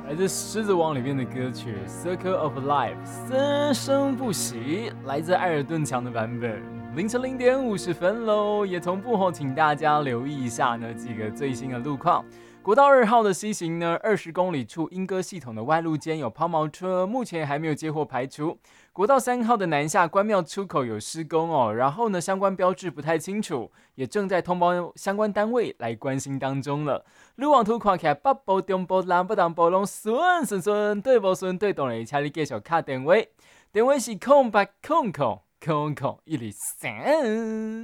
来自《狮子王》里面的歌曲《Circle of Life》生生不息，来自艾尔顿强的版本。凌晨0:50喽，也同步请大家留意一下呢几个最新的路况。国道2号的西行呢，20公里处莺歌系统的外路间有抛锚车，目前还没有接获排除。国道3号的南下关庙出口有施工哦，然后呢相关标志不太清楚，也正在通报相关单位来关心当中了。路网图看起来北部、中部、南部、东部拢顺，对无顺对，当然请你继续打电话，电话是0800000123。